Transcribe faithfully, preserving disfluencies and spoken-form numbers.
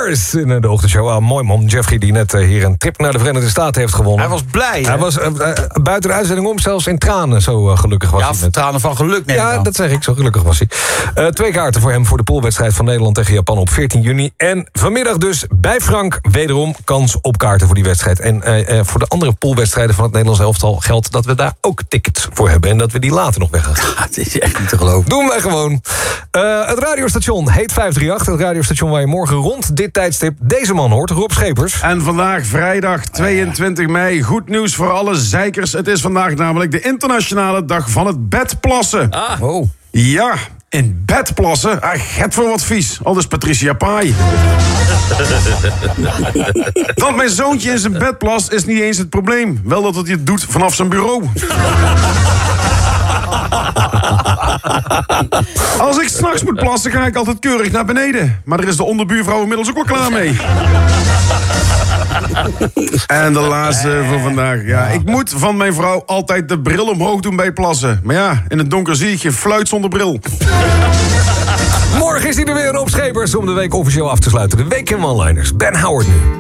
Morris in de ochtendshow. Ah, mooi man, Jeffrey die net uh, hier een trip naar de Verenigde Staten heeft gewonnen. Hij was blij, Hij hè? was uh, uh, buiten de uitzending om zelfs in tranen, zo uh, gelukkig was Ja, hij. Met... tranen van geluk, neem ik Ja, aan. dat zeg ik, zo gelukkig was hij. Uh, twee kaarten voor hem voor de poolwedstrijd van Nederland tegen Japan op veertien juni. En vanmiddag dus bij Frank wederom kans op kaarten voor die wedstrijd. En uh, uh, voor de andere poolwedstrijden van het Nederlands elftal geldt dat we daar ook tickets voor hebben. En dat we die later nog weggaan. Ja, het is echt niet te geloven. Doen wij gewoon. Uh, het radiostation heet vijf drie acht. Het radiostation waar je morgen rond dit tijdstip deze man hoort. Rob Schepers. En vandaag vrijdag tweeëntwintig mei. Goed nieuws voor alle zeikers. Het is vandaag namelijk de internationale dag van het bedplassen. Ah. Oh. Ja, in bed plassen? Ah, get voor wat vies. Aldus Patricia Pai. Dat mijn zoontje in zijn bed plast is niet eens het probleem. Wel dat het het doet vanaf zijn bureau. Als ik 's nachts moet plassen, ga ik altijd keurig naar beneden. Maar er is de onderbuurvrouw inmiddels ook wel klaar mee. En de laatste voor vandaag. Ja, ik moet van mijn vrouw altijd de bril omhoog doen bij plassen. Maar ja, in het donker zie ik geen fluit zonder bril. Morgen is hij er weer, Rob Schepers, om de week officieel af te sluiten. De week in one-liners. Ben Howard nu.